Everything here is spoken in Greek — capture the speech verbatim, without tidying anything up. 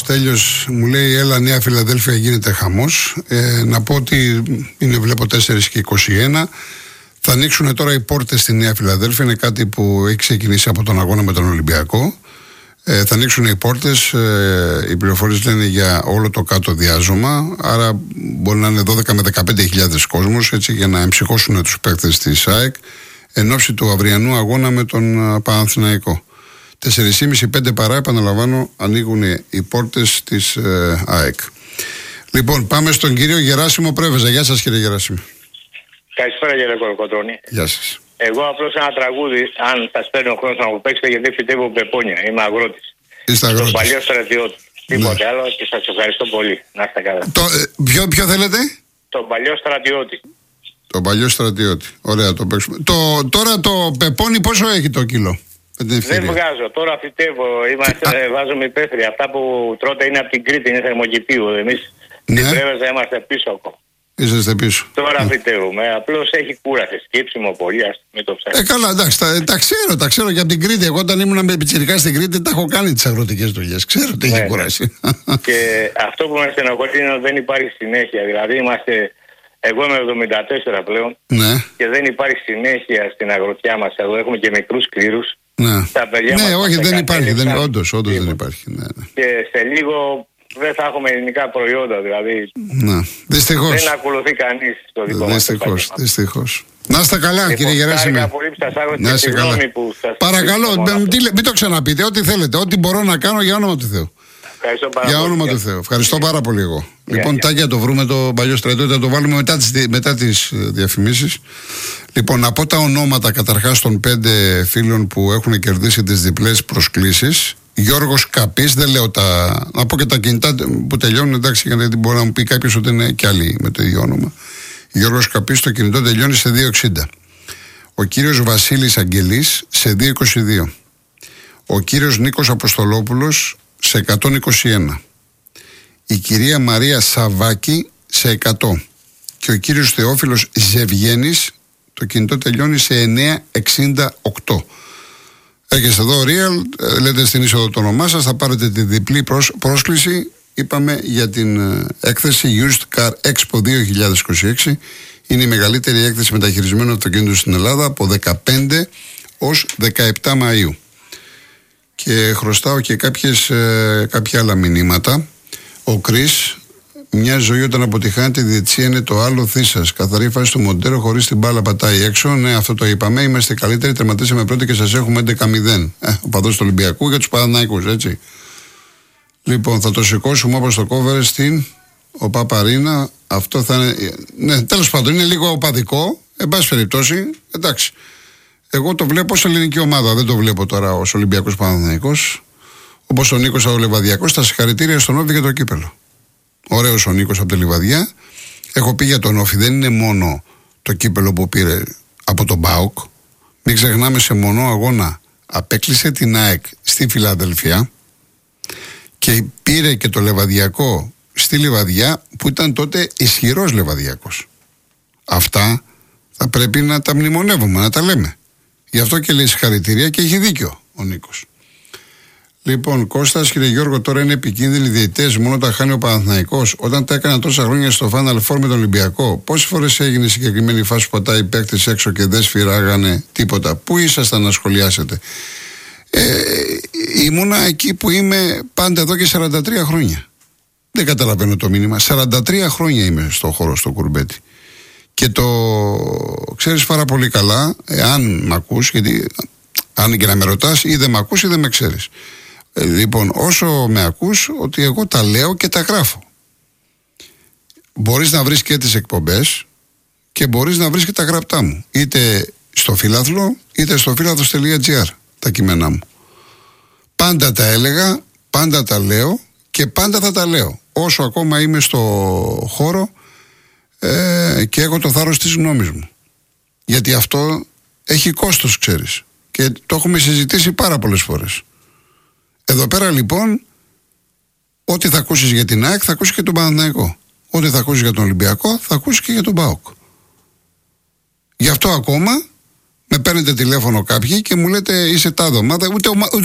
Στέλιος μου λέει έλα Νέα Φιλαδέλφια γίνεται χαμός. ε, Να πω ότι είναι βλέπω τέσσερις και είκοσι ένα. Θα ανοίξουν τώρα οι πόρτες στη Νέα Φιλαδέλφια. Είναι κάτι που έχει ξεκινήσει από τον αγώνα με τον Ολυμπιακό. ε, Θα ανοίξουν οι πόρτες. ε, Οι πληροφορίες λένε για όλο το κάτω διάζωμα. Άρα μπορεί να είναι δώδεκα με δεκαπέντε χιλιάδες κόσμος, έτσι, για να εμψυχώσουν τους παίκτες της ΑΕΚ εν ώψη του αυριανού αγώνα με τον uh, Παναθηναϊκό. τέσσερις και μισή πέντε παρά, επαναλαμβάνω, ανοίγουν οι πόρτες της ε, ΑΕΚ. Λοιπόν, πάμε στον κύριο Γεράσιμο Πρέβεζα. Γεια σας, κύριε Γεράσιμο. Καλησπέρα, κύριε Κολοκοτρώνη. Γεια σας. Εγώ απλώς ένα τραγούδι, αν σας παίρνει ο χρόνος να μου παίξετε, γιατί φυτεύω πεπόνια. Είμαι αγρότης. Είστε αγρότης. Τον παλιό στρατιώτη. Τίποτε ναι. άλλο και σας ευχαριστώ πολύ. Να είστε καλά. Το, ε, ποιο, ποιο θέλετε? Τον παλιό στρατιώτη. Τον παλιό στρατιώτη. Ωραία, το παίξουμε. Το, τώρα το πεπόνι πόσο έχει το κιλό? Δεν βγάζω, τώρα φυτεύω, είμαστε, Α... βάζουμε υπαίθρια. Αυτά που τρώτε είναι από την Κρήτη, είναι θερμοκηπίου. Εμείς ναι. στην Πρέβεζα είμαστε πίσω ακόμα. Είσαστε πίσω. Τώρα ναι. φυτεύουμε, απλώς έχει κούραση, σκύψιμο πολύ, ας μην το ψάχνει. Ε, καλά, εντάξει, τα, τα ξέρω, τα ξέρω και από την Κρήτη. Εγώ όταν ήμουν με πιτσιρικά στην Κρήτη, τα έχω κάνει τις αγροτικές δουλειές. Ξέρω τι ναι, έχει κουράσει. Και αυτό που με στενοχωρεί είναι ότι δεν υπάρχει συνέχεια. Δηλαδή είμαστε. Εγώ είμαι εβδομήντα τέσσερα πλέον ναι. και δεν υπάρχει συνέχεια στην αγροτιά μας. Εδώ έχουμε και μικρούς κλήρους. Ναι, τα παιδιά ναι μας όχι, δεν υπάρχει. Δεν, όντως, όντως δεν υπάρχει. Ναι, ναι. Και σε λίγο δεν θα έχουμε ελληνικά προϊόντα. Δηλαδή. Ναι. Δυστυχώς. Δεν ακολουθεί κανείς το δικό μας. Δυστυχώς. Δυστυχώς. Να είστε καλά, λοιπόν, κύριε Γεράσιμε. Να είστε καλά. Παρακαλώ, μην το ξαναπείτε. Ό,τι θέλετε. Ό,τι μπορώ να κάνω για όνομα του Θεού. Για όνομα yeah. του Θεού. Ευχαριστώ yeah. πάρα πολύ εγώ. Yeah, λοιπόν, yeah. Τάκια, το βρούμε το παλιό στρατιώτη, θα το βάλουμε μετά τις, μετά τις διαφημίσεις. Λοιπόν, να πω τα ονόματα καταρχάς των πέντε φίλων που έχουν κερδίσει τις διπλές προσκλήσεις. Γιώργος Καπής, δεν λέω τα. Να πω και τα κινητά που τελειώνουν, εντάξει, γιατί μπορεί να μου πει κάποιος ότι είναι κι άλλοι με το ίδιο όνομα. Γιώργος Καπής, το κινητό τελειώνει σε δύο εξήντα. Ο κύριος Βασίλης Αγγελής σε δύο είκοσι δύο. Ο κύριος Νίκος Αποστολόπουλος σε εκατόν είκοσι ένα. Η κυρία Μαρία Σαβάκη σε εκατό. Και ο κύριος Θεόφιλος Ζευγένης, το κινητό τελειώνει σε εννιακόσια εξήντα οκτώ. Έρχεστε εδώ Real, λέτε στην είσοδο το όνομά σας, θα πάρετε τη διπλή πρόσκληση. Είπαμε για την έκθεση Used Car Expo δύο χιλιάδες είκοσι έξι. Είναι η μεγαλύτερη έκθεση μεταχειρισμένων αυτοκινήτων στην Ελλάδα από δεκαπέντε ως δεκαεπτά Μαΐου. Και χρωστάω και κάποιες, ε, κάποια άλλα μηνύματα. Ο Κρίς, μια ζωή όταν αποτυχάνεται η διετησία είναι το άλλο θύσας. Καθαρή φάση του Μοντέρο χωρίς την μπάλα πατάει έξω. Ναι, αυτό το είπαμε. Είμαστε καλύτεροι. Τερματίσαμε πρώτοι και σας έχουμε έντεκα μηδέν. Ε, ο παδός του Ολυμπιακού για τους Παναθηναϊκούς, έτσι. Λοιπόν, θα το σηκώσουμε όπως το κόβερε στην ο Παπαρίνα. Αυτό θα είναι. Ναι, τέλος πάντων, είναι λίγο οπαδικό. Εν πάση περιπτώσει, εντάξει. Εγώ το βλέπω ως ελληνική ομάδα, δεν το βλέπω τώρα ως Ολυμπιακός Παναθηναϊκός. Όπως ο Νίκος από το Λιβαδιακό, στα συγχαρητήρια στον Όφη για το κύπελο. Ωραίος ο Νίκος από τη Λιβαδιά. Έχω πει για τον Όφη, δεν είναι μόνο το κύπελο που πήρε από τον ΠΑΟΚ. Μην ξεχνάμε, σε μονό αγώνα απέκλεισε την ΑΕΚ στη Φιλαδελφία και πήρε και το Λιβαδιακό στη Λιβαδιά που ήταν τότε ισχυρός Λιβαδιακός. Αυτά θα πρέπει να τα μνημονεύουμε, να τα λέμε. Γι' αυτό και λέει συγχαρητήρια και έχει δίκιο ο Νίκος. Λοιπόν, Κώστας, κύριε Γιώργο, τώρα είναι επικίνδυνοι διαιτητές μόνο τα χάνει ο Παναθηναϊκός. Όταν τα έκανα τόσα χρόνια στο Final Four με τον Ολυμπιακό, πόσες φορές έγινε η συγκεκριμένη φάση που πατάει παίκτες έξω και δεν σφυράγανε τίποτα? Πού ήσασταν να σχολιάσετε? Ε, ήμουνα εκεί που είμαι πάντα εδώ και σαράντα τρία χρόνια. Δεν καταλαβαίνω το μήνυμα. σαράντα τρία χρόνια είμαι στο χώρο στο Κουρμπέτι. Και το ξέρεις πάρα πολύ καλά, εάν μ' ακούς, γιατί αν και να με ρωτάς, ή δεν μ' ακούς ή δεν με ξέρεις. Ε, λοιπόν, όσο με ακούς, ότι εγώ τα λέω και τα γράφω. Μπορείς να βρεις και τις εκπομπές και μπορείς να βρεις και τα γραπτά μου. Είτε στο Φύλαθλο, είτε στο φύλαθλος τελεία τζι άρ τα κείμενά μου. Πάντα τα έλεγα, πάντα τα λέω και πάντα θα τα λέω. Όσο ακόμα είμαι στο χώρο ε, και έχω το θάρρος της γνώμης μου. Γιατί αυτό έχει κόστος, ξέρεις. Και το έχουμε συζητήσει πάρα πολλές φορές. Εδώ πέρα λοιπόν, ό,τι θα ακούσεις για την ΑΕΚ θα ακούσεις και τον Παναθηναϊκό. Ό,τι θα ακούσεις για τον Ολυμπιακό θα ακούσεις και για τον ΠΑΟΚ. Γι' αυτό ακόμα με παίρνετε τηλέφωνο κάποιοι και μου λέτε είσαι τάδε ομάδα, ούτε, ούτε